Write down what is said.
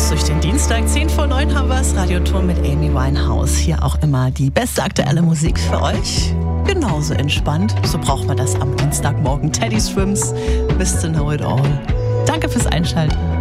uns durch den Dienstag. 10:09 haben wir es. Radiotour mit Amy Winehouse. Hier auch immer die beste aktuelle Musik für euch. Genauso entspannt. So braucht man das am Dienstagmorgen. Teddy Swims, Mr. Know It All. Danke fürs Einschalten.